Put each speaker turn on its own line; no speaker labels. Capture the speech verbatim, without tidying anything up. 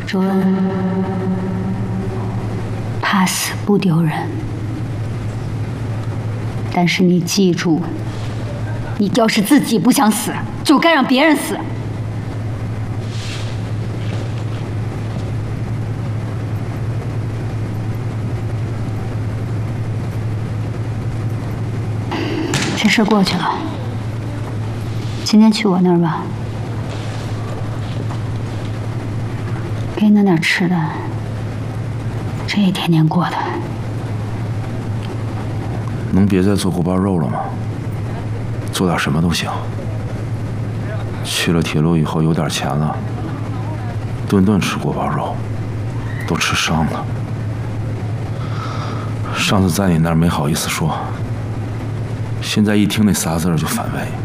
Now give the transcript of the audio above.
周恩，怕死不丢人，但是你记住，你要是自己不想死，就该让别人死。这事过去了，今天去我那儿吧，给你弄点吃的，这一天天过的。
能别再做锅包肉了吗？做点什么都行。去了铁路以后有点钱了，顿顿吃锅包肉，都吃伤了。上次在你那儿没好意思说，现在一听那仨字儿就反胃。